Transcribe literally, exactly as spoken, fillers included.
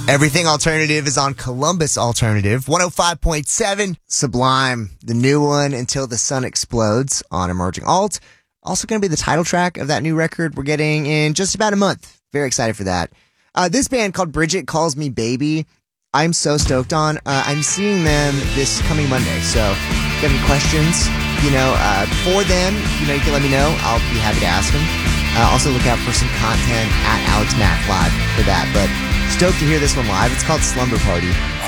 Everything Alternative is on Columbus Alternative. one oh five point seven Sublime, the new one, Until the Sun Explodes on Emerging Alt. Also going to be the title track of that new record we're getting in just about a month. Very excited for that. Uh, this band called Bridget Calls Me Baby, I'm so stoked on. Uh, I'm seeing them this coming Monday. So if you have any questions, you know, uh, for them, you know, you can let me know. I'll be happy to ask them. Uh, also look out for some content at Alex Mack Live for that. But stoked to hear this one live. It's called Slumber Party.